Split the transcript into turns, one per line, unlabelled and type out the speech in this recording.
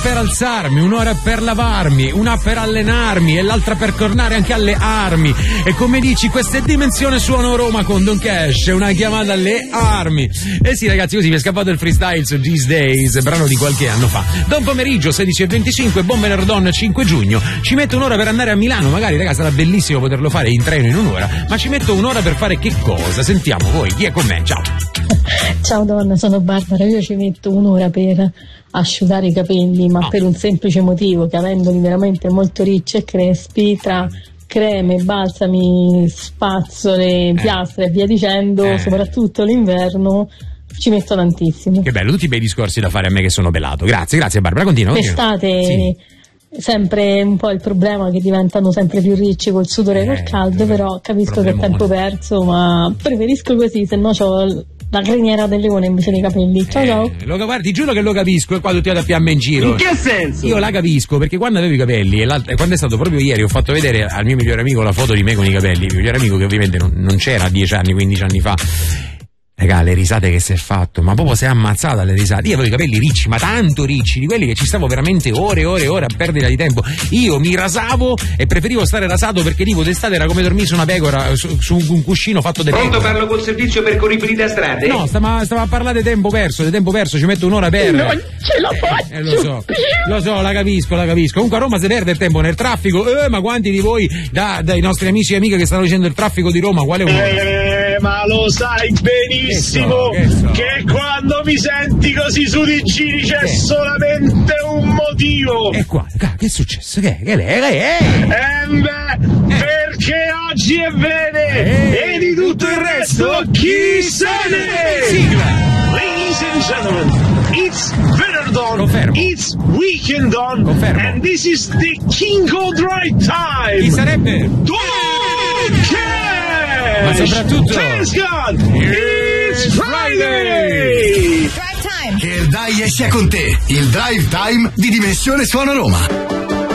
per alzarmi, un'ora per lavarmi, una per allenarmi e l'altra per tornare anche alle armi. E come dici, questa è Dimensione Suono Roma con Don Cash, una chiamata alle armi. Eh sì ragazzi, così mi è scappato il freestyle su These Days, brano di qualche anno fa. Buon pomeriggio 16:25, buon venerdì 5 giugno. Ci metto un'ora per andare a Milano, magari ragazzi sarà bellissimo poterlo fare in treno in un'ora, ma ci metto un'ora per fare che cosa? Sentiamo voi, chi è con me? Ciao.
Ciao donna, sono Barbara, io ci metto un'ora per asciugare i capelli, ma per un semplice motivo, che avendoli veramente molto ricci e crespi, tra creme, balsami, spazzole, piastre e via dicendo, soprattutto l'inverno ci metto tantissimo.
Che bello, tutti i bei discorsi da fare a me che sono pelato. Grazie Barbara, continua.
D'estate sì. Sempre un po' il problema che diventano sempre più ricci col sudore e col caldo, però capisco che è tempo perso, ma preferisco così, se no c'ho la criniera del leone invece dei capelli. Ciao.
Guarda, ti giuro che lo capisco, e qua tutti a fiamme in giro.
In che senso?
Io la capisco perché quando avevo i capelli e quando è stato proprio ieri ho fatto vedere al mio migliore amico la foto di me con i capelli, il migliore amico che ovviamente non c'era 10 anni, 15 anni fa. Raga, le risate che si è fatto, ma proprio si è ammazzata le risate. Io avevo i capelli ricci, ma tanto ricci, di quelli che ci stavo veramente ore a perdere di tempo. Io mi rasavo e preferivo stare rasato perché tipo d'estate era come dormire su una pecora, su un cuscino fatto di pecora.
Pronto, parlo col servizio percorribilità strade?
No, stava a parlare di tempo perso, ci metto un'ora per...
Non ce la faccio
Lo so, la capisco. Comunque a Roma si perde il tempo nel traffico, ma quanti di voi, dai nostri amici e amiche che stanno dicendo il traffico di Roma, quale vuoi?
Ma lo sai benissimo che quando mi senti così su di giri c'è solamente un motivo.
E qua, che è successo? Che è?
Perché oggi è venerdì e di tutto il resto chi se ne?
Sigla!
Ladies and gentlemen, it's Venerdon,
Confermo.
it's Weekend on,
Confermo.
and this is the King of Dry Time.
Chi sarebbe? Ma soprattutto
Thanks God, it's Friday!
Che il dai sia con te, il Drive Time di Dimensione Suono Roma.